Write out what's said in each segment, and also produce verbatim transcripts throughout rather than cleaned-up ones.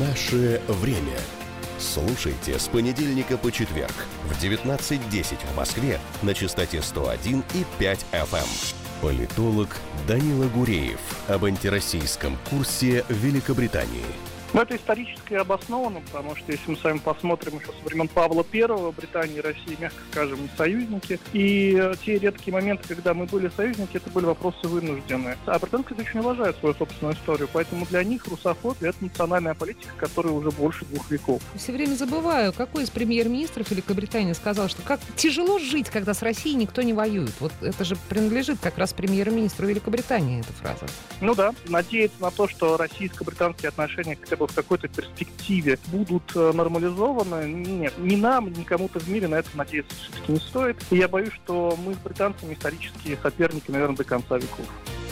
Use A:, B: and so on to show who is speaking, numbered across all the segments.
A: Наше время. Слушайте с понедельника по четверг в девятнадцать десять в Москве на частоте сто один и пять эф эм. Политолог Данила Гуреев об антироссийском курсе Великобритании.
B: Но это исторически обосновано, потому что если мы с вами посмотрим еще со времен Павла Первого, Британия и Россия, мягко скажем, не союзники. И те редкие моменты, когда мы были союзники, это были вопросы вынужденные. А британцы очень уважают свою собственную историю, поэтому для них русофобия – это национальная политика, которая уже больше двух веков.
C: Все время забываю, какой из премьер-министров Великобритании сказал, что как тяжело жить, когда с Россией никто не воюет. Вот это же принадлежит как раз премьер-министру Великобритании, эта фраза.
B: Ну да, надеяться на то, что российско-британские отношения хотя бы в какой-то перспективе будут нормализованы. Нет, ни нам, ни кому-то в мире на это надеяться все-таки не стоит. И я боюсь, что мы с британцами исторические соперники, наверное, до конца веков.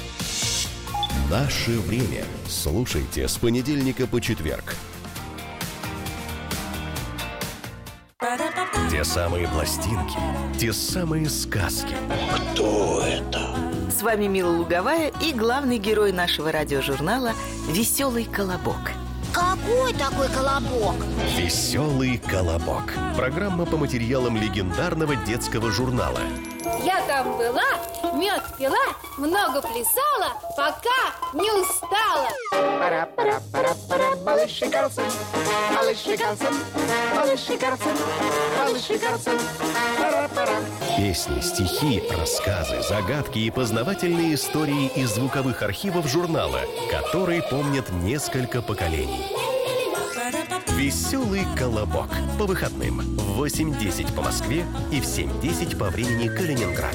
A: Наше время. Слушайте с понедельника по четверг. Те самые пластинки, те самые сказки.
D: Кто это?
E: С вами Мила Луговая и главный герой нашего радиожурнала «Веселый колобок».
F: Какой такой колобок?
A: «Веселый колобок». Программа по материалам легендарного детского журнала.
G: Я там была, мед пила, много плясала, пока не устала.
H: Пара-пара-пара-пара, малыш и Карлсон, малыш и Карлсон, малыш и Карлсон, малыш и Карлсон, пара-пара.
A: Песни, стихи, рассказы, загадки и познавательные истории из звуковых архивов журнала, которые помнят несколько поколений. «Веселый колобок» по выходным в восемь десять по Москве и в семь десять по времени Калининграда.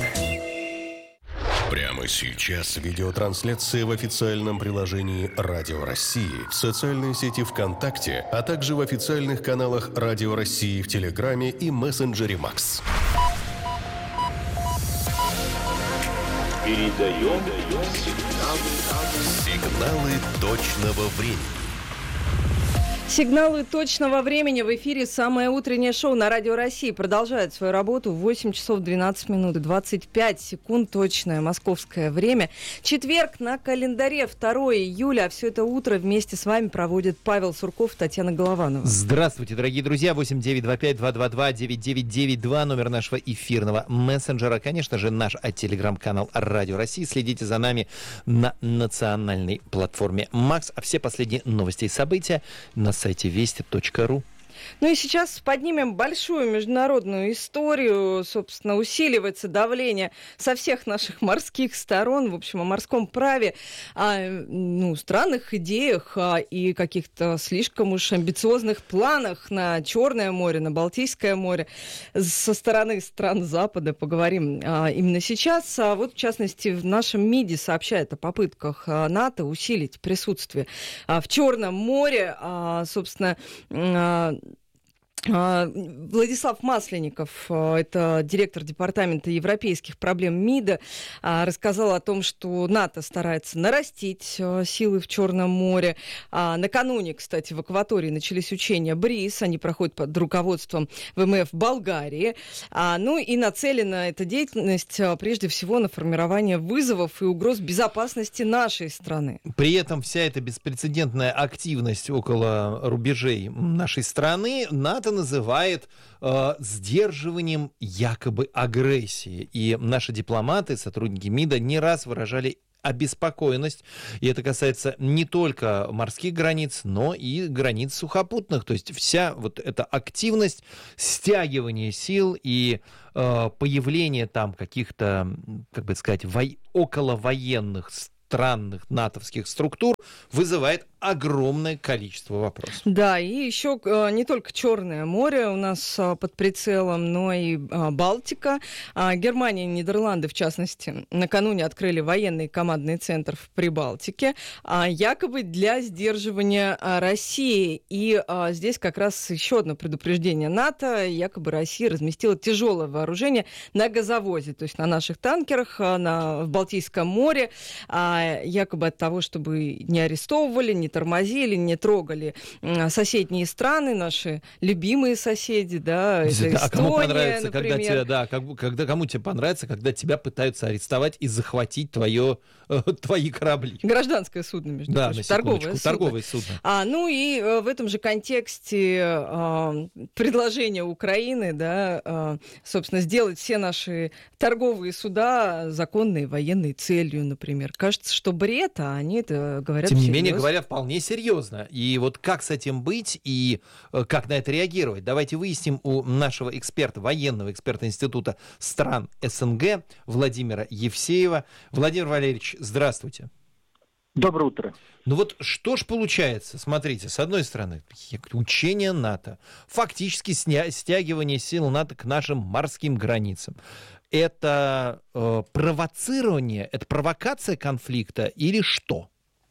A: Прямо сейчас видеотрансляция в официальном приложении «Радио России», в социальной сети ВКонтакте, а также в официальных каналах «Радио России» в Телеграме и мессенджере Макс.
D: Передаем сигналы,
A: сигналы точного времени.
I: Сигналы точного времени в эфире. Самое утреннее шоу на Радио России продолжает свою работу в восемь часов двенадцать минут и двадцать пять секунд. Точное московское время. Четверг на календаре, второе июля. А все это утро вместе с вами проводят Павел Сурков и Татьяна Голованова.
J: Здравствуйте, дорогие друзья. восемь девять два пять два два два девять девять девять два. Номер нашего эфирного мессенджера. Конечно же, наш телеграм-канал Радио России. Следите за нами на национальной платформе Макс. А все последние новости и события на сайте вести точка ру.
I: Ну и сейчас поднимем большую международную историю. Собственно, усиливается давление со всех наших морских сторон. В общем, о морском праве, о ну, странных идеях о, и каких-то слишком уж амбициозных планах на Черное море, на Балтийское море. Со стороны стран Запада поговорим а, именно сейчас. А вот, в частности, в нашем МИДе сообщает о попытках а, НАТО усилить присутствие а, в Черном море. А, собственно, а, Владислав Масленников, это директор департамента европейских проблем МИДа, рассказал о том, что НАТО старается нарастить силы в Черном море. Накануне, кстати, в акватории начались учения БРИЗ, они проходят под руководством ВМФ Болгарии. Ну и нацелена эта деятельность прежде всего на формирование вызовов и угроз безопасности нашей страны.
J: При этом вся эта беспрецедентная активность около рубежей нашей страны НАТО называет э, сдерживанием якобы агрессии. И наши дипломаты, сотрудники МИДа не раз выражали обеспокоенность, и это касается не только морских границ, но и границ сухопутных. То есть вся вот эта активность, стягивание сил и э, появление там каких-то, как бы сказать, во- околовоенных странных натовских структур вызывает огромное количество вопросов.
I: Да, и еще не только Черное море у нас под прицелом, но и Балтика. Германия и Нидерланды, в частности, накануне открыли военный командный центр в Прибалтике, якобы для сдерживания России. И здесь как раз еще одно предупреждение НАТО. Якобы Россия разместила тяжелое вооружение на газовозе, то есть на наших танкерах на, в Балтийском море, якобы от того, чтобы не не арестовывали, не тормозили, не трогали соседние страны, наши любимые соседи, да, это Эстония,
J: а кому понравится,
I: например.
J: когда тебе, да, как, когда, кому тебе понравится, когда тебя пытаются арестовать и захватить твое, э, твои корабли?
I: Гражданское судно, между
J: да,
I: прочим, торговое судно.
J: торговое судно.
I: А, ну и э, в этом же контексте э, предложение Украины, да, э, собственно, сделать все наши торговые суда законной военной целью, например. Кажется, что бред, а они это говорят
J: Тем не
I: всерьез.
J: менее, говорят вполне серьезно. И вот как с этим быть и э, как на это реагировать? Давайте выясним у нашего эксперта, военного эксперта Института стран СНГ Владимира Евсеева. Владимир Валерьевич, здравствуйте.
K: Доброе утро.
J: Ну вот что ж получается? Смотрите, с одной стороны, учение НАТО, фактически сня- стягивание сил НАТО к нашим морским границам. Это э, провоцирование, это провокация конфликта или что?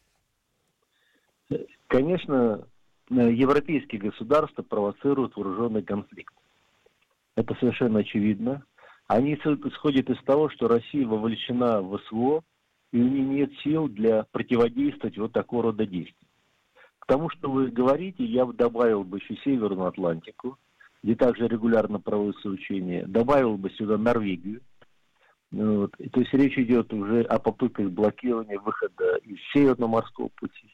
K: Конечно, европейские государства провоцируют вооруженный конфликт. Это совершенно очевидно. Они исходят из того, что Россия вовлечена в СВО, и у нее нет сил для противодействовать вот такого рода действиям. К тому, что вы говорите, я бы добавил бы еще Северную Атлантику, где также регулярно проводятся учения, добавил бы сюда Норвегию. Вот. То есть речь идет уже о попытках блокирования выхода из Северного морского пути.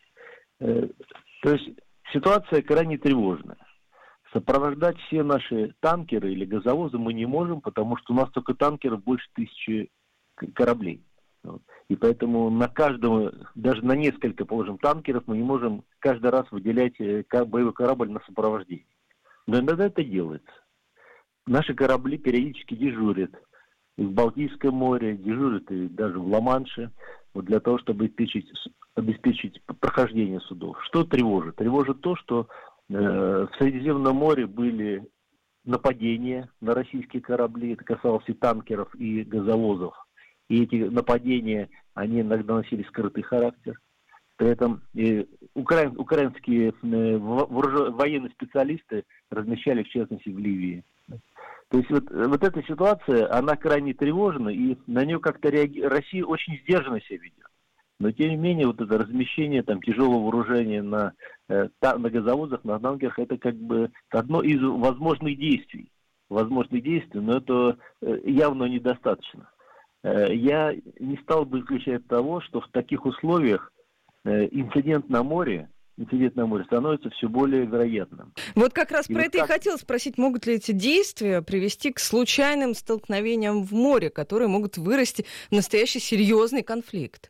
K: То есть ситуация крайне тревожная. Сопровождать все наши танкеры или газовозы мы не можем, потому что у нас только танкеров больше тысячи кораблей. И поэтому на каждого, даже на несколько, положим, танкеров мы не можем каждый раз выделять боевой корабль на сопровождение. Но иногда это делается. Наши корабли периодически дежурят и в Балтийском море, дежурят и даже в Ла-Манше, вот для того, чтобы обеспечить, обеспечить прохождение судов. Что тревожит? Тревожит то, что э, в Средиземном море были нападения на российские корабли, это касалось и танкеров, и газовозов. И эти нападения, они иногда носили скрытый характер. При этом и украин, украинские э, вооружен, военные специалисты размещали, в частности, в Ливии. То есть вот, вот эта ситуация, она крайне тревожна, и на нее как-то реаги... Россия очень сдержанно себя ведет. Но тем не менее, вот это размещение там, тяжелого вооружения на, э, на газовозах, на танкерах, это как бы одно из возможных действий. Возможных действий, но это э, явно недостаточно. Э, я не стал бы исключать того, что в таких условиях э, инцидент на море, инцидент на море становится все более вероятным.
I: Вот как раз
K: и
I: про
K: вот
I: это
K: так...
I: и хотела спросить, могут ли эти действия привести к случайным столкновениям в море, которые могут вырасти в настоящий серьезный конфликт?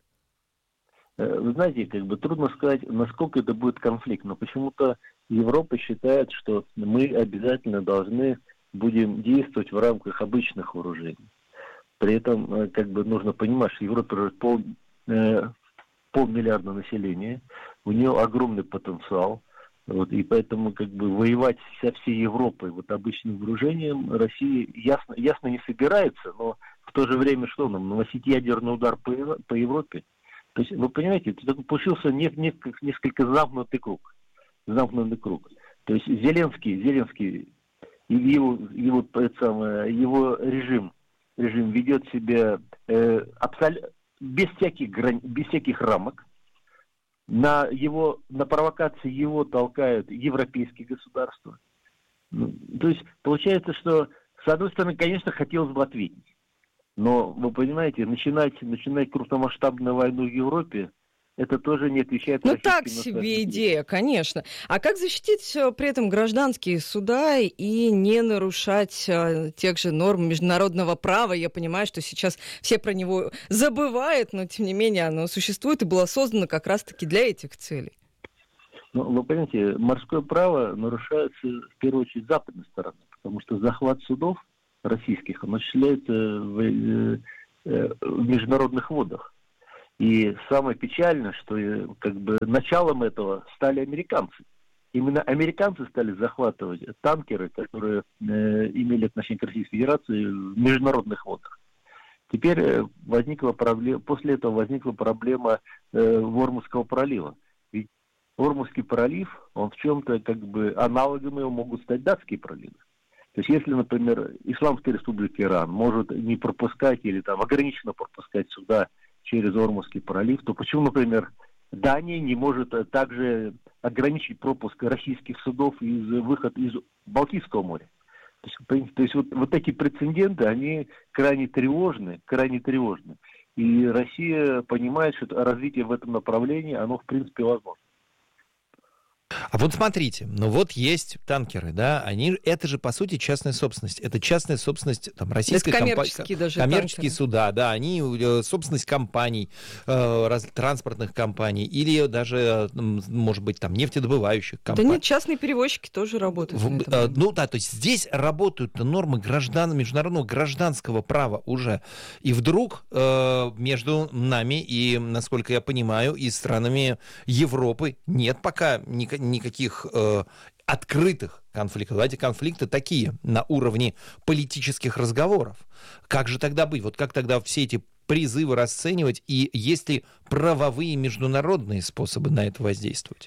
K: Вы знаете, как бы трудно сказать, насколько это будет конфликт, но почему-то Европа считает, что мы обязательно должны будем действовать в рамках обычных вооружений. При этом, как бы, нужно понимать, что Европа уже пол, э, полмиллиарда населения, у нее огромный потенциал, вот, и поэтому как бы воевать со всей Европой вот обычным вооружением Россия ясно, ясно не собирается, но в то же время что нам, наносить ядерный удар по, по Европе? То есть, вы понимаете, это получился несколько, несколько замкнутый круг. Замкнутый круг. То есть Зеленский, Зеленский его, его, это самое, его режим, режим ведет себя э, абсолютно без всяких грани, без всяких рамок. На, его, на провокации его толкают европейские государства. Ну, то есть получается, что с одной стороны, конечно, хотелось бы ответить. Но, вы понимаете, начинать, начинать крупномасштабную войну в Европе, это тоже не отвечает...
I: Ну, так себе идея, конечно. А как защитить при этом гражданские суда и не нарушать а, тех же норм международного права? Я понимаю, что сейчас все про него забывают, но, тем не менее, оно существует и было создано как раз-таки для этих целей.
K: Ну, вы понимаете, морское право нарушается, в первую очередь, с западной стороны, потому что захват судов российских, он осуществляется в, в международных водах. И самое печальное, что как бы началом этого стали американцы. Именно американцы стали захватывать танкеры, которые э, имели отношение к Российской Федерации в международных водах. Теперь возникла проблема, после этого возникла проблема э, Ормузского пролива. Ведь Ормузский пролив, он в чем-то как бы аналогом его могут стать датские проливы. То есть, если, например, Исламская Республика Иран может не пропускать или там ограниченно пропускать суда через Ормузский пролив, то почему, например, Дания не может также ограничить пропуск российских судов из выход из Балтийского моря. То есть, то есть вот, вот эти прецеденты, они крайне тревожны, крайне тревожны. И Россия понимает, что развитие в этом направлении, оно в принципе возможно.
J: А вот смотрите, ну вот есть танкеры, да, они, это же по сути частная собственность. Это частная собственность там, российской компании.
I: Коммерческие даже
J: Коммерческие
I: танкеры.
J: суда, да, они э, собственность компаний, э, раз, транспортных компаний или даже, э, может быть, там нефтедобывающих компаний.
I: Да нет, частные перевозчики тоже работают.
J: В,
I: на этом.
J: э, ну да, то есть здесь работают нормы граждан, международного гражданского права уже. И вдруг э, между нами и, насколько я понимаю, и странами Европы нет пока никаких никаких э, открытых конфликтов. Эти конфликты такие, на уровне политических разговоров. Как же тогда быть? Вот как тогда все эти призывы расценивать? И есть ли правовые международные способы на это воздействовать?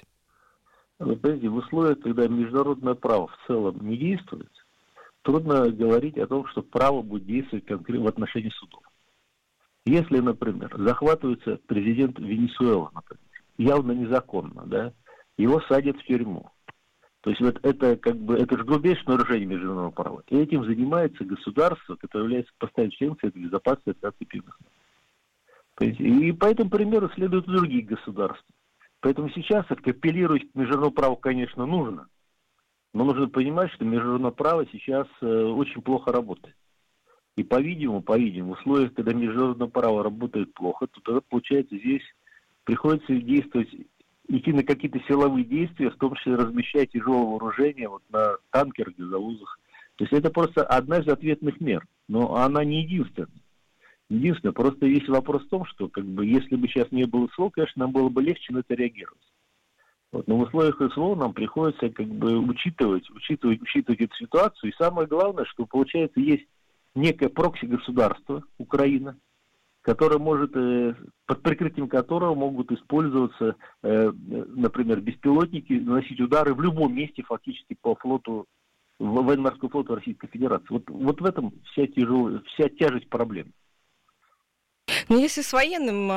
K: Вы понимаете, в условиях, когда международное право в целом не действует, трудно говорить о том, что право будет действовать конкретно в отношении судов. Если, например, захватывается президент Венесуэлы, например, явно незаконно, да, его садят в тюрьму. То есть вот это как бы это же грубейшее нарушение международного права. И этим занимается государство, которое является постоянным членом Совета Безопасности Организации Объединенных Наций. И по этому примеру следуют другие государства. Поэтому сейчас апеллировать к международному праву, конечно, нужно. Но нужно понимать, что международное право сейчас э, очень плохо работает. И, по-видимому, по-видимому, в условиях, когда международное право работает плохо, то тогда, получается, здесь приходится действовать, идти на какие-то силовые действия, в том числе размещать тяжелое вооружение вот на танкерах, газовозах. То есть это просто одна из ответных мер, но она не единственная. Единственное, просто есть вопрос в том, что как бы, если бы сейчас не было СВО, конечно, нам было бы легче на это реагировать. Вот, но в условиях СВО нам приходится как бы учитывать, учитывать, учитывать эту ситуацию. И самое главное, что получается есть некое прокси-государство, Украина, которое может, э, под прикрытием которого могут использоваться, э, например, беспилотники, наносить удары в любом месте фактически по флоту, военно-морскому флоту Российской Федерации. Вот, вот в этом вся, тяжелая, вся тяжесть проблем.
I: Но если с военным,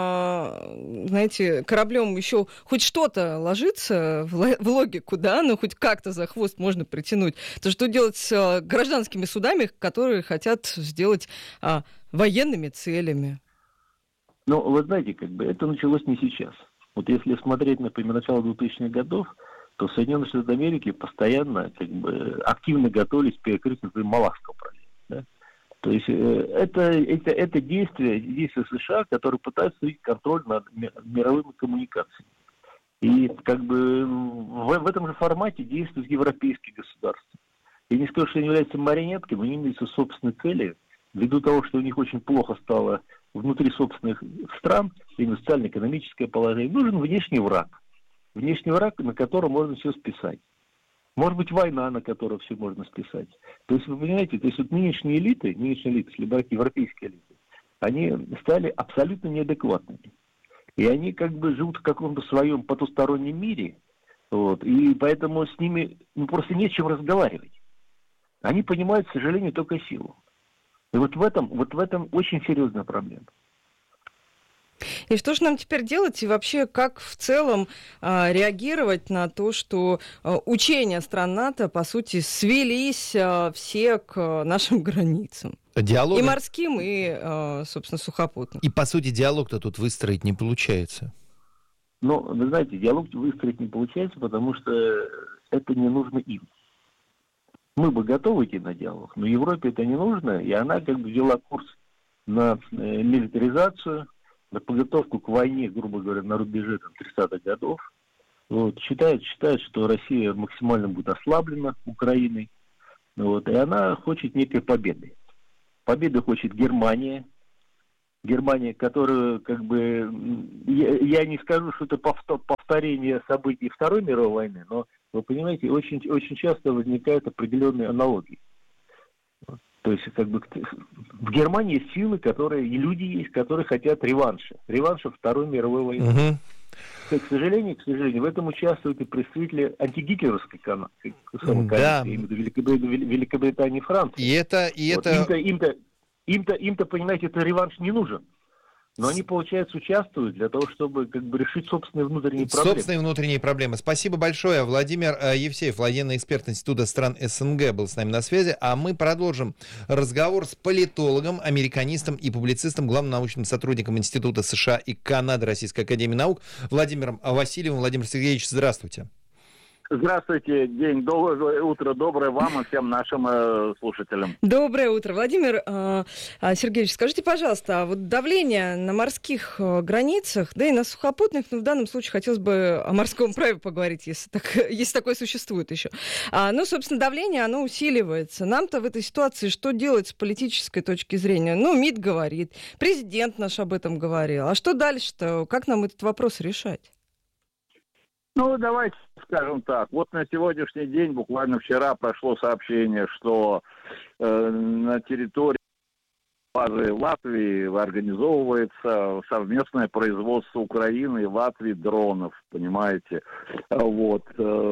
I: знаете, кораблем еще хоть что-то ложится в логику, да, ну хоть как-то за хвост можно притянуть, то что делать с гражданскими судами, которые хотят сделать военными целями?
K: Ну, вы знаете, как бы это началось не сейчас. Вот если смотреть, например, начало двухтысячных годов, то Соединенные Штаты Америки постоянно как бы активно готовились к перекрытию, например, Малакского пролива. Да? То есть это, это, это действия, действия США, которые пытаются установить контроль над мировыми коммуникациями. И как бы в, в этом же формате действуют европейские государства. Я не скажу, что они являются марионетками, но они имеют собственные цели. Ввиду того, что у них очень плохо стало внутри собственных стран, именно социально-экономическое положение, нужен внешний враг. Внешний враг, на котором можно все списать. Может быть, война, на которую все можно списать. То есть, вы понимаете, то есть вот нынешние элиты, нынешние элиты, если брать европейские элиты, они стали абсолютно неадекватными. И они как бы живут в каком-то своем потустороннем мире, вот, и поэтому с ними ну, просто не о чем разговаривать. Они понимают, к сожалению, только силу. И вот в этом, вот в этом очень серьезная проблема.
I: И что же нам теперь делать? И вообще, как в целом а, реагировать на то, что а, учения стран НАТО, по сути, свелись а, все к нашим границам?
J: Диалог...
I: И морским, и, а, собственно, сухопутным.
J: И, по сути, диалог-то тут выстроить не получается.
K: Ну, вы знаете, диалог выстроить не получается, потому что это не нужно им. Мы бы готовы идти на диалог, но Европе это не нужно, и она как бы взяла курс на э, милитаризацию, на подготовку к войне, грубо говоря, на рубеже там, тридцатых годов. Вот, считает, считает, что Россия максимально будет ослаблена Украиной. Вот, и она хочет некой победы. Победы хочет Германия. Германия, которую, как бы, я, я не скажу, что это повторение событий Второй мировой войны, но, вы понимаете, очень, очень часто возникают определенные аналогии. То есть, как бы, в Германии есть силы, которые, и люди есть, которые хотят реванша. Реванша Второй мировой войны.
J: Угу.
K: К сожалению, к сожалению, в этом участвуют и представители антигитлеровской коалиции,
J: да.
K: Великобритании и Франции.
J: И это... И
K: вот.
J: это...
K: Им-то, им-то, им-то, им-то, понимаете, это реванш не нужен. но они, получается, участвуют для того, чтобы как бы решить собственные внутренние проблемы.
J: Собственные внутренние проблемы. Спасибо большое. Владимир э, Евсеев, военный эксперт Института стран СНГ, был с нами на связи. А мы продолжим разговор с политологом, американистом и публицистом, главным научным сотрудником Института США и Канады Российской академии наук Владимиром Васильевым. Владимир Сергеевич, здравствуйте.
L: Здравствуйте, день доброе, утро доброе вам и всем нашим э, слушателям.
I: Доброе утро. Владимир э, Сергеевич, скажите, пожалуйста, а вот давление на морских э, границах, да и на сухопутных, но в данном случае хотелось бы о морском праве поговорить, если, так, если такое существует еще. А, ну, собственно, давление, оно усиливается. Нам-то в этой ситуации что делать с политической точки зрения? Ну, МИД говорит, президент наш об этом говорил. А что дальше-то? Как нам этот вопрос решать?
L: Ну, давайте скажем так. Вот на сегодняшний день, буквально вчера, прошло сообщение, что э, на территории базы Латвии организовывается совместное производство Украины и Латвии дронов, понимаете. Вот.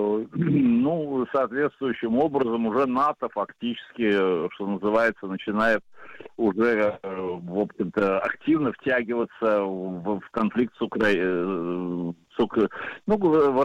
L: Ну, соответствующим образом уже НАТО фактически, что называется, начинает уже, в общем-то, активно втягиваться в, в конфликт с Украиной, ну, в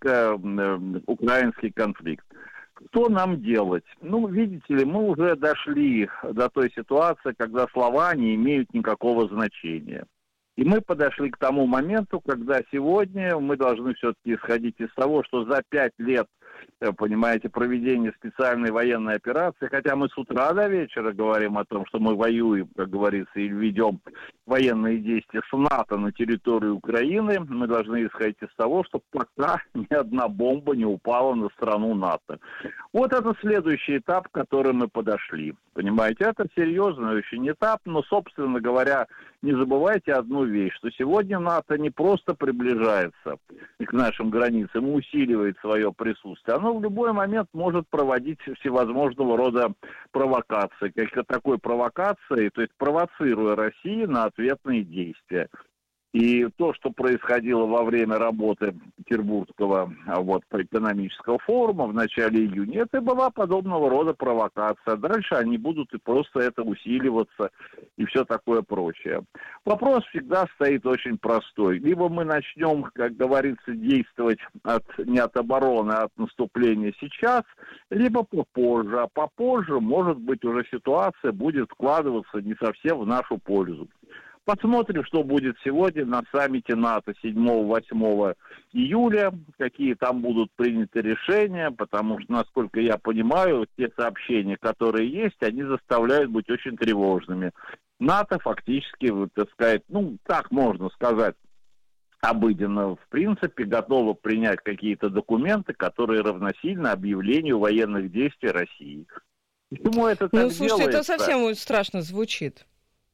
L: российско-украинский конфликт. Что нам делать? Ну, видите ли, мы уже дошли до той ситуации, когда слова не имеют никакого значения. И мы подошли к тому моменту, когда сегодня мы должны все-таки исходить из того, что за пять лет, понимаете, проведения специальной военной операции, хотя мы с утра до вечера говорим о том, что мы воюем, как говорится, и ведем военные действия с НАТО на территории Украины, мы должны исходить из того, что пока ни одна бомба не упала на страну НАТО. Вот это следующий этап, к которому мы подошли. Понимаете, это серьезный очень этап, но, собственно говоря, не забывайте одну вещь, что сегодня НАТО не просто приближается к нашим границам и усиливает свое присутствие, оно в любой момент может проводить всевозможного рода провокации, как такой провокации, то есть провоцируя Россию на ответные действия. И то, что происходило во время работы Петербургского вот, экономического форума в начале июня, это была подобного рода провокация. Дальше они будут и просто это усиливаться и все такое прочее. Вопрос всегда стоит очень простой. Либо мы начнем, как говорится, действовать от, не от обороны, а от наступления сейчас, либо попозже. А попозже, может быть, уже ситуация будет складываться не совсем в нашу пользу. Посмотрим, что будет сегодня на саммите НАТО седьмого-восьмого июля, какие там будут приняты решения, потому что, насколько я понимаю, те сообщения, которые есть, они заставляют быть очень тревожными. НАТО фактически, вот, так сказать, ну, так можно сказать, обыденно, в принципе, готово принять какие-то документы, которые равносильны объявлению военных действий России. Почему это так
I: Ну, слушайте,
L: делается?
I: это совсем страшно звучит.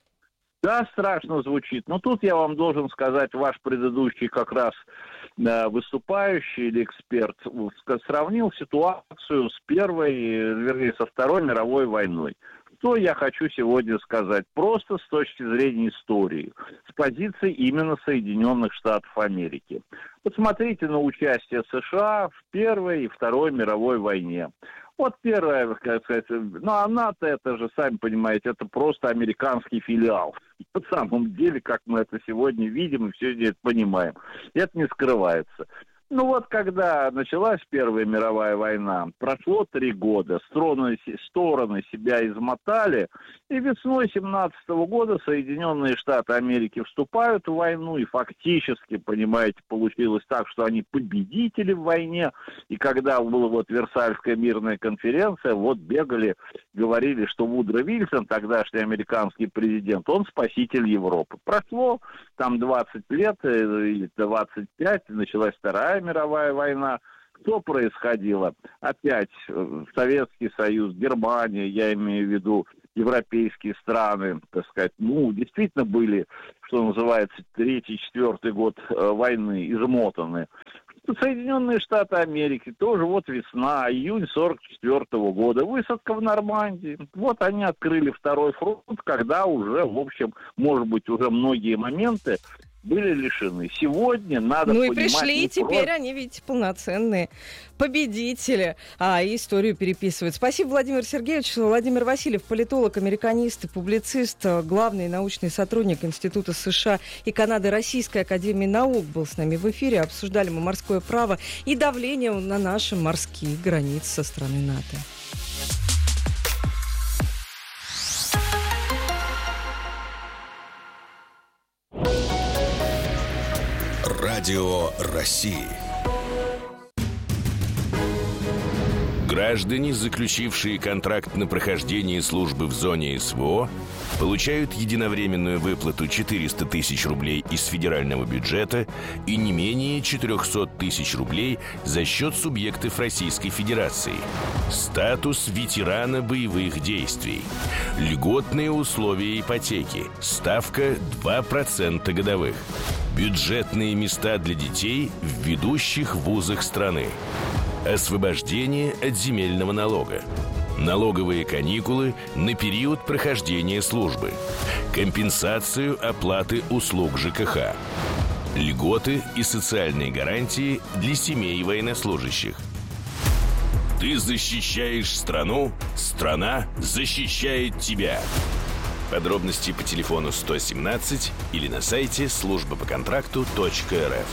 L: Да, страшно звучит. Но тут я вам должен сказать, ваш предыдущий как раз э, выступающий или эксперт сравнил ситуацию с первой, вернее, со Второй мировой войной. Что я хочу сегодня сказать? Просто с точки зрения истории, с позиции именно Соединенных Штатов Америки. Посмотрите на участие США в Первой и Второй мировой войне. Вот первое, как сказать, ну а НАТО, это же, сами понимаете, это просто американский филиал. На самом деле, как мы это сегодня видим и все это понимаем, это не скрывается. Ну вот, когда началась Первая мировая война, прошло три года, стороны, стороны себя измотали, и весной семнадцатого года Соединенные Штаты Америки вступают в войну, и фактически, понимаете, получилось так, что они победители в войне, и когда была вот Версальская мирная конференция, вот бегали, говорили, что Вудро Вильсон, тогдашний американский президент, он спаситель Европы. Прошло там двадцать лет, или двадцать пять, началась Вторая мировая война. Что происходило? Опять Советский Союз, Германия, я имею в виду европейские страны, так сказать, ну, действительно были, что называется, третий, четвертый год войны, измотаны. Соединенные Штаты Америки, тоже вот весна, июнь сорок четвёртого года, высадка в Нормандии. Вот они открыли второй фронт, когда уже, в общем, может быть, уже многие моменты были лишены. Сегодня надо
I: ну
L: понимать...
I: Ну и пришли, и теперь
L: просто...
I: они, видите, полноценные победители. А, и историю переписывают. Спасибо, Владимир Сергеевич. Владимир Васильев, политолог, американист и публицист, главный научный сотрудник Института США и Канады Российской академии наук, был с нами в эфире. Обсуждали мы морское право и давление на наши морские границы со стороны НАТО.
A: Радио России.
M: Граждане, заключившие контракт на прохождение службы в зоне СВО, получают единовременную выплату четыреста тысяч рублей из федерального бюджета и не менее четыреста тысяч рублей за счет субъектов Российской Федерации. Статус ветерана боевых действий. Льготные условия ипотеки. Ставка два процента годовых. Бюджетные места для детей в ведущих вузах страны. Освобождение от земельного налога. Налоговые каникулы на период прохождения службы. Компенсацию оплаты услуг ЖКХ. Льготы и социальные гарантии для семей военнослужащих. Ты защищаешь страну, страна защищает тебя. Подробности по телефону сто семнадцать или на сайте служба по контракту точка эр эф.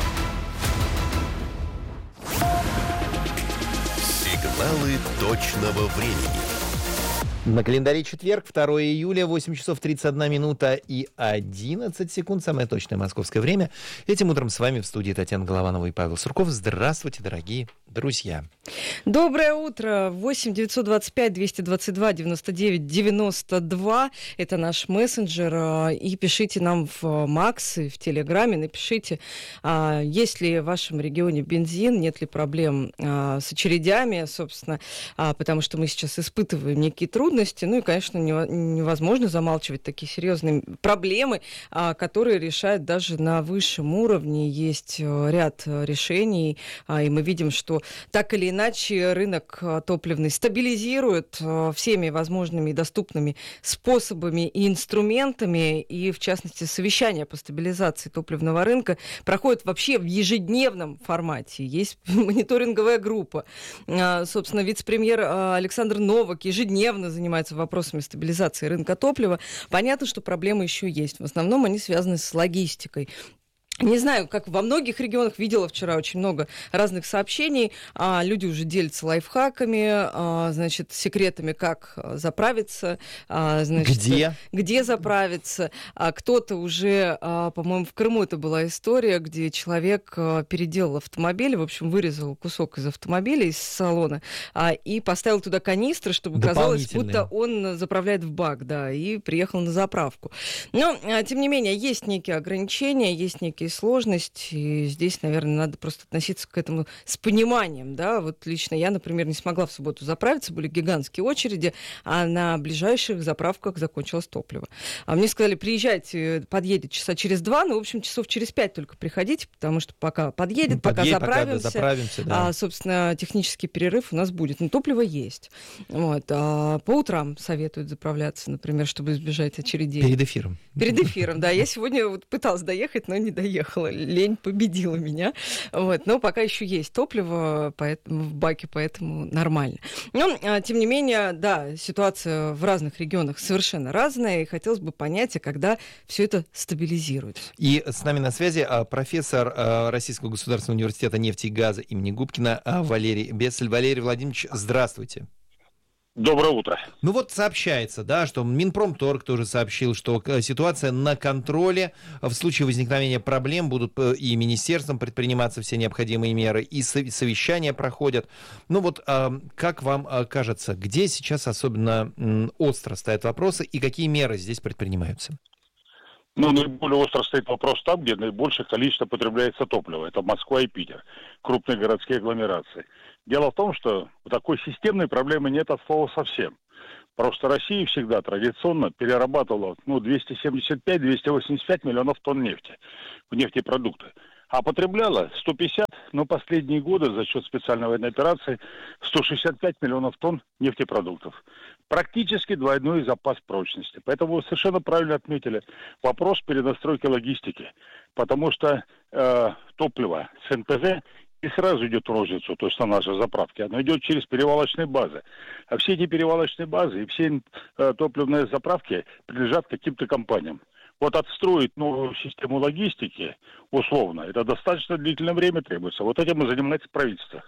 A: Сигналы точного времени.
J: На календаре четверг, второе июля, восемь часов тридцать одна минута и одиннадцать секунд. Самое точное московское время. Этим утром с вами в студии Татьяна Голованова и Павел Сурков. Здравствуйте, дорогие друзья.
I: Доброе утро. восемь девятьсот двадцать пять двести двадцать два девяносто девять девяносто два. Это наш мессенджер. И пишите нам в Макс и в Телеграме. Напишите, есть ли в вашем регионе бензин, нет ли проблем с очередями, собственно, потому что мы сейчас испытываем некие трудности. Ну и, конечно, невозможно замалчивать такие серьезные проблемы, которые решают даже на высшем уровне. Есть ряд решений, и мы видим, что так или иначе рынок топливный стабилизирует всеми возможными и доступными способами и инструментами, и, в частности, совещания по стабилизации топливного рынка проходят вообще в ежедневном формате. Есть мониторинговая группа. Собственно, вице-премьер Александр Новак ежедневно занимается вопросами стабилизации рынка топлива. Понятно, что проблемы еще есть. В основном они связаны с логистикой. Не знаю, как во многих регионах, видела вчера очень много разных сообщений, а, люди уже делятся лайфхаками, а, значит, секретами, как заправиться, а, значит,
J: где?
I: где заправиться. А, кто-то уже, а, по-моему, в Крыму это была история, где человек а, переделал автомобиль, в общем, вырезал кусок из автомобиля, из салона, а, и поставил туда канистры, чтобы казалось, будто он заправляет в бак, да, и приехал на заправку. Но, а, тем не менее, есть некие ограничения, есть некие сложности, и здесь, наверное, надо просто относиться к этому с пониманием, да, вот лично я, например, не смогла в субботу заправиться, были гигантские очереди, а на ближайших заправках закончилось топливо. А мне сказали, приезжайте, подъедет часа через два, ну, в общем, часов через пять только приходите, потому что пока подъедет, пока
J: Подъедет,
I: заправимся,
J: пока заправимся да.
I: а, собственно, технический перерыв у нас будет, но топливо есть. Вот. А по утрам советуют заправляться, например, чтобы избежать очередей.
J: Перед эфиром.
I: Перед эфиром, да. Я сегодня вот пыталась доехать, но не доехала. Лень победила меня. Вот. Но пока еще есть топливо поэтому, в баке, поэтому нормально. Но, тем не менее, да, ситуация в разных регионах совершенно разная, и хотелось бы понять, а когда все это стабилизируется.
J: И с нами на связи профессор Российского государственного университета нефти и газа имени Губкина Валерий Бесель. Валерий Владимирович, здравствуйте.
N: Доброе утро.
J: Ну вот сообщается, да, что Минпромторг тоже сообщил, что ситуация на контроле. В случае возникновения проблем будут и министерством предприниматься все необходимые меры, и совещания проходят. Ну вот, как вам кажется, где сейчас особенно остро стоят вопросы и какие меры здесь предпринимаются?
N: Ну, наиболее остро стоит вопрос там, где наибольшее количество потребляется топлива. Это Москва и Питер, крупные городские агломерации. Дело в том, что такой системной проблемы нет от слова совсем. Просто Россия всегда традиционно перерабатывала ну, двести семьдесят пять - двести восемьдесят пять миллионов тонн нефти в нефтепродукты. А потребляла сто пятьдесят, но последние годы за счет специальной военной операции сто шестьдесят пять миллионов тонн нефтепродуктов. Практически двойной запас прочности. Поэтому вы совершенно правильно отметили вопрос перенастройки логистики. Потому что э, топливо с эн пэ зэ не сразу идет в розницу, то есть на нашей заправке. Оно идет через перевалочные базы. А все эти перевалочные базы и все э, топливные заправки принадлежат каким-то компаниям. Вот отстроить новую систему логистики, условно, это достаточно длительное время требуется. Вот этим и занимается правительство.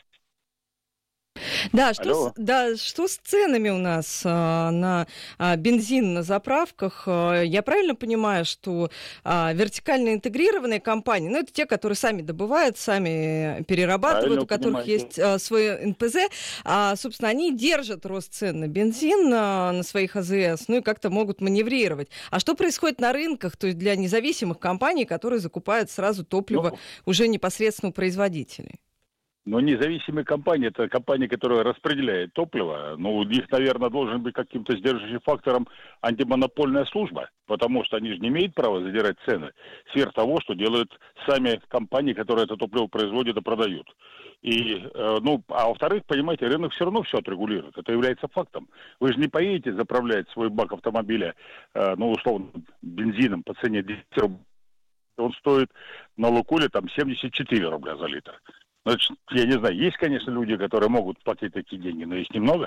I: Да, что с, да, что с ценами у нас а, на а, бензин на заправках? А, я правильно понимаю, что а, вертикально интегрированные компании, ну, это те, которые сами добывают, сами перерабатывают, правильно у которых понимаете. Есть а, свой эн пэ зэ, а, собственно, они держат рост цен на бензин а, на своих а зэ эс, ну, и как-то могут маневрировать. А что происходит на рынках, то есть для независимых компаний, которые закупают сразу топливо ну, уже непосредственно у производителей?
N: Но независимые компании, это компания, которая распределяет топливо, ну, у них, наверное, должен быть каким-то сдерживающим фактором антимонопольная служба, потому что они же не имеют права задирать цены сверх того, что делают сами компании, которые это топливо производят и продают. И, э, ну, а во-вторых, понимаете, рынок все равно все отрегулирует, это является фактом. Вы же не поедете заправлять свой бак автомобиля, э, ну, условно, бензином по цене десять рублей, он стоит на Лукойле там семьдесят четыре рубля за литр. Значит, я не знаю, есть, конечно, люди, которые могут платить такие деньги, но есть немного.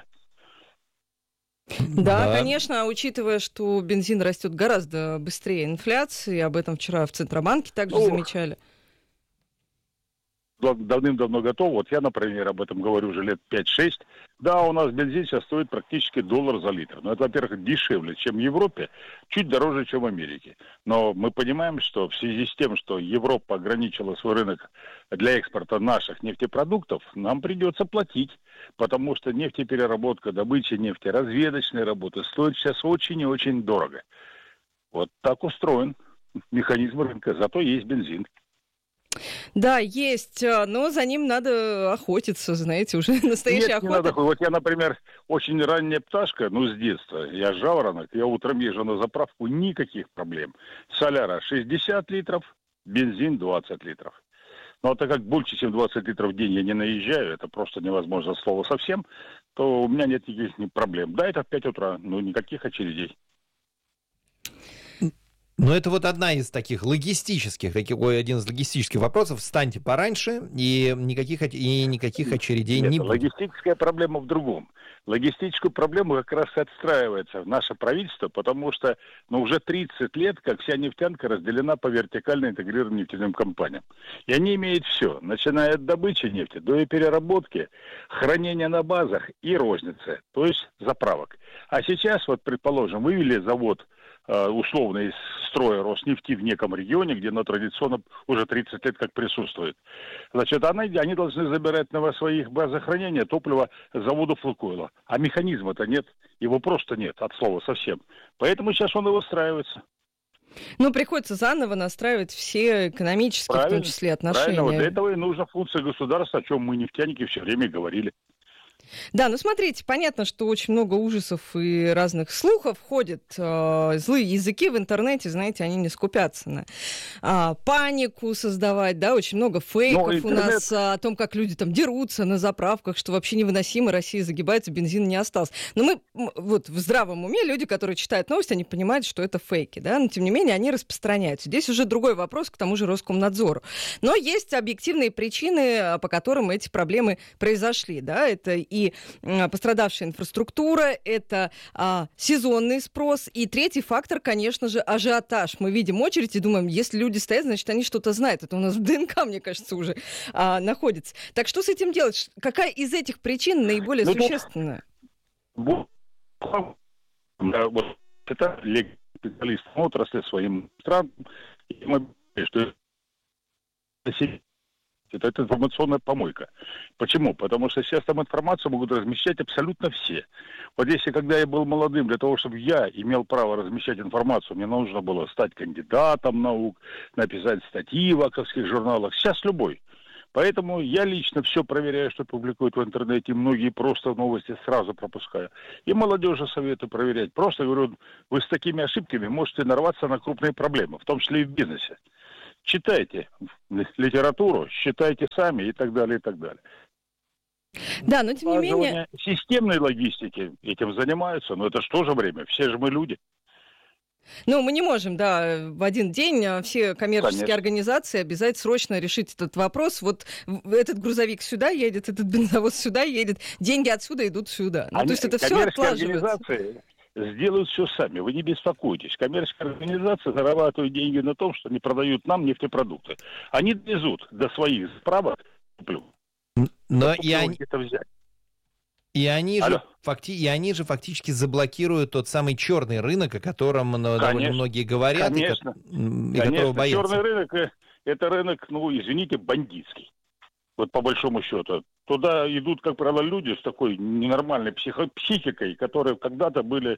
I: Да, да, конечно, учитывая, что бензин растет гораздо быстрее инфляции, об этом вчера в Центробанке также ну, замечали.
N: Давным-давно готов. Вот я, например, об этом говорю уже лет пять-шесть. Да, у нас бензин сейчас стоит практически доллар за литр. Но это, во-первых, дешевле, чем в Европе, чуть дороже, чем в Америке. Но мы понимаем, что в связи с тем, что Европа ограничила свой рынок для экспорта наших нефтепродуктов, нам придется платить. Потому что нефтепереработка, добыча нефти, разведочные работы стоят сейчас очень и очень дорого. Вот так устроен механизм рынка. Зато есть бензин.
I: Да, есть, но за ним надо охотиться, знаете, уже настоящая
N: Нет,
I: охота.
N: Не надо. Вот я, например, очень ранняя пташка, ну, с детства. Я жаворонок, я утром езжу на заправку, никаких проблем. Соляра шестьдесят литров, бензин двадцать литров. Но так как больше, чем двадцать литров в день я не наезжаю, это просто невозможно слово совсем, то у меня нет никаких проблем. Да, это в пять утра, но никаких очередей.
J: Но это вот одна из таких логистических, таких, ой, один из логистических вопросов. Встаньте пораньше, и никаких, и никаких очередей
N: Нет,
J: не будет.
N: Логистическая проблема в другом. Логистическую проблему как раз и отстраивается наше правительство, потому что ну, уже тридцать лет, как вся нефтянка разделена по вертикально интегрированным нефтяным компаниям. И они имеют все, начиная от добычи нефти до и переработки, хранения на базах и розницы, то есть заправок. А сейчас, вот, предположим, вывели завод условно из строя Роснефти в неком регионе, где оно традиционно уже тридцать лет как присутствует. Значит, они, они должны забирать на своих базах хранения топливо с заводов Лукойла. А механизма-то нет, его просто нет, от слова совсем. Поэтому сейчас он и выстраивается.
I: Ну, приходится заново настраивать все экономические, правильно, в том числе, отношения.
N: Правильно, вот для этого и нужна функция государства, о чем мы, нефтяники, все время говорили.
I: Да, ну смотрите, понятно, что очень много ужасов и разных слухов ходят, э, злые языки в интернете, знаете, они не скупятся на э, панику создавать, да, очень много фейков интернет... у нас э, о том, как люди там дерутся на заправках, что вообще невыносимо, Россия загибается, бензина не осталось. Но мы, вот в здравом уме, люди, которые читают новости, они понимают, что это фейки, да, но тем не менее они распространяются. Здесь уже другой вопрос к тому же Роскомнадзору. Но есть объективные причины, по которым эти проблемы произошли, да, это и пострадавшая инфраструктура, это а, сезонный спрос. И третий фактор, конечно же, ажиотаж. Мы видим очередь и думаем, если люди стоят, значит, они что-то знают. Это у нас в ДНК, мне кажется, уже а, находится. Так что с этим делать? Какая из этих причин наиболее ну, существенная?
N: Вот, вот это специалист отрасли своим странам. И мы, что Это, это информационная помойка. Почему? Потому что сейчас там информацию могут размещать абсолютно все. Вот если, когда я был молодым, для того, чтобы я имел право размещать информацию, мне нужно было стать кандидатом наук, написать статьи в аковских журналах. Сейчас любой. Поэтому я лично все проверяю, что публикуют в интернете. Многие просто новости сразу пропускаю. И молодежи советую проверять. Просто говорю, вы с такими ошибками можете нарваться на крупные проблемы, в том числе и в бизнесе. Читайте литературу, считайте сами и так далее, и так далее.
I: Да, но тем не менее...
N: Системной логистики этим занимаются, но это же тоже время, все же мы люди.
I: Ну, мы не можем, да, в один день все коммерческие
N: Конечно.
I: организации обязать срочно решить этот вопрос. Вот этот грузовик сюда едет, этот бензовоз сюда едет, деньги отсюда идут сюда. Ну,
N: Они,
I: то есть это все отлаживается.
N: Организации сделают все сами, вы не беспокойтесь. Коммерческие организации зарабатывают деньги на том, что они продают нам нефтепродукты. Они довезут до своих заправок,
J: но и они...
N: это взять.
J: И они, же факти... и они же фактически заблокируют тот самый черный рынок, о котором ну, довольно многие говорят,
N: конечно,
J: и, и
N: конечно.
J: которого боятся.
N: Черный рынок – это рынок, ну, извините, бандитский. Вот по большому счету. Туда идут, как правило, люди с такой ненормальной психо... психикой, которые когда-то были,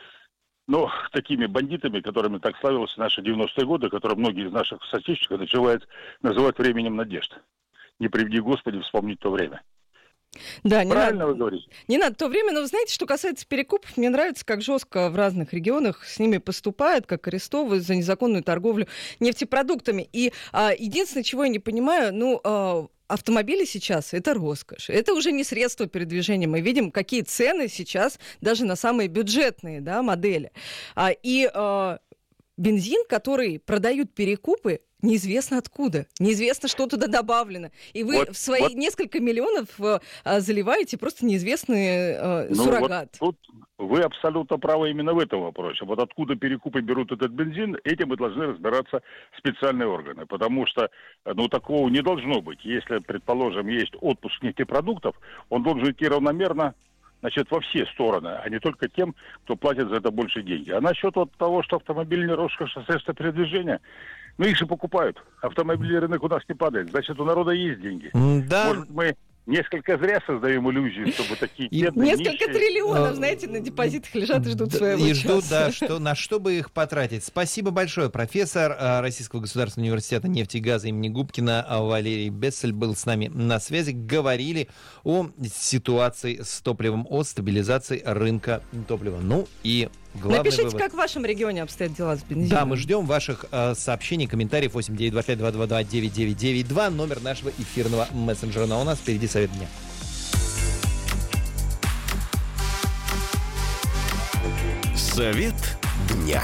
N: ну, такими бандитами, которыми так славились в наши девяностые годы, которые многие из наших статистиков начинают называть временем надежд. Не приведи Господи вспомнить то время.
I: Да, не
N: Правильно
I: надо,
N: вы говорите.
I: Не надо то время, но вы знаете, что касается перекупов, мне нравится, как жестко в разных регионах с ними поступают, как арестовывают за незаконную торговлю нефтепродуктами. И а, единственное, чего я не понимаю, ну... А, автомобили сейчас – это роскошь. Это уже не средство передвижения. Мы видим, какие цены сейчас даже на самые бюджетные, да, модели. А, и а, бензин, который продают перекупы, неизвестно откуда, неизвестно, что туда добавлено. И вы
N: вот,
I: в свои
N: вот.
I: несколько миллионов а, заливаете просто неизвестный а,
N: ну,
I: суррогат.
N: Вот тут вы абсолютно правы именно в этом вопросе. Вот откуда перекупы берут этот бензин, этим и должны разбираться специальные органы. Потому что, ну, такого не должно быть. Если, предположим, есть отпуск нефтепродуктов, он должен идти равномерно, значит, во все стороны, а не только тем, кто платит за это больше деньги. А насчет вот того, что автомобильный роскошь средства передвижения, ну, их же покупают. Автомобильный рынок у нас не падает. Значит, у народа есть деньги.
J: Да.
N: Может, мы несколько зря создаем иллюзии, чтобы такие бедные,
I: Несколько
N: нищие...
I: триллионов, знаете, на депозитах лежат и ждут своего
J: И ждут,
I: часа.
J: да, что, на что бы их потратить. Спасибо большое. Профессор э, Российского государственного университета нефти и газа имени Губкина Валерий Бессель был с нами на связи. Говорили о ситуации с топливом, о стабилизации рынка топлива. Ну и главный
I: Напишите,
J: вывод.
I: как в вашем регионе обстоят дела с бензином.
J: Да, мы ждем ваших э, сообщений, комментариев. Восемь девять два пять два два два девять девять девять два, номер нашего эфирного мессенджера. Но у нас впереди совет дня.
A: Совет дня.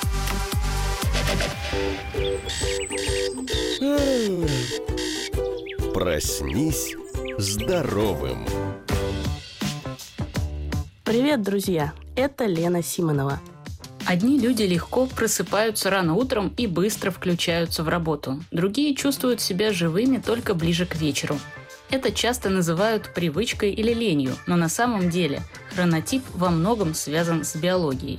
A: Проснись здоровым.
O: Привет, друзья! Это Лена Симонова.
P: Одни люди легко просыпаются рано утром и быстро включаются в работу. Другие чувствуют себя живыми только ближе к вечеру. Это часто называют привычкой или ленью, но на самом деле хронотип во многом связан с биологией.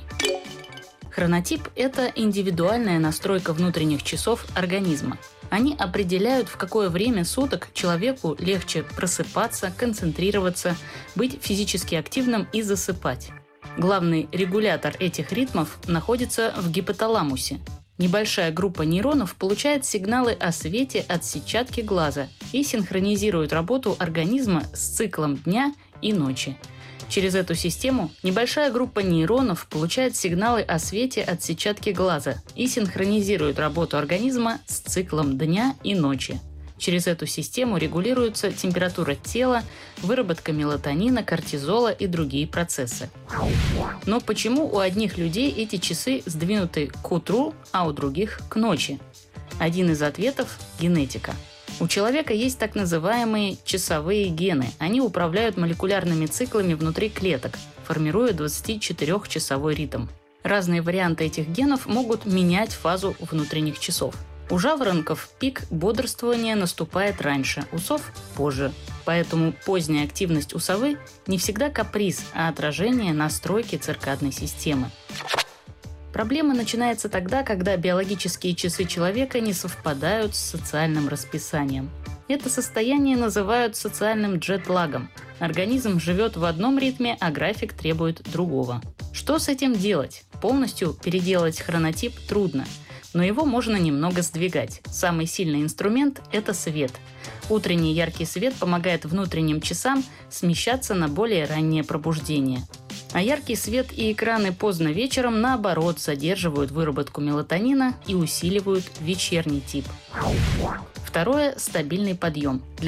P: Хронотип – это индивидуальная настройка внутренних часов организма. Они определяют, в какое время суток человеку легче просыпаться, концентрироваться, быть физически активным и засыпать. Главный регулятор этих ритмов находится в гипоталамусе. Небольшая группа нейронов получает сигналы о свете от сетчатки глаза и синхронизирует работу организма с циклом дня и ночи. Через эту систему небольшая группа нейронов получает сигналы о свете от сетчатки глаза и синхронизирует работу организма с циклом дня и ночи. Через эту систему регулируется температура тела, выработка мелатонина, кортизола и другие процессы. Но почему у одних людей эти часы сдвинуты к утру, а у других к ночи? Один из ответов – генетика. У человека есть так называемые часовые гены. Они управляют молекулярными циклами внутри клеток, формируя двадцатичетырёхчасовой ритм. Разные варианты этих генов могут менять фазу внутренних часов. У жаворонков пик бодрствования наступает раньше, у сов – позже. Поэтому поздняя активность у совы не всегда каприз, а отражение настройки циркадной системы. Проблема начинается тогда, когда биологические часы человека не совпадают с социальным расписанием. Это состояние называют социальным джетлагом. Организм живет в одном ритме, а график требует другого. Что с этим делать? Полностью переделать хронотип трудно, но его можно немного сдвигать. Самый сильный инструмент – это свет. Утренний яркий свет помогает внутренним часам смещаться на более раннее пробуждение. А яркий свет и экраны поздно вечером, наоборот, задерживают выработку мелатонина и усиливают вечерний тип. Второе – стабильный подъем.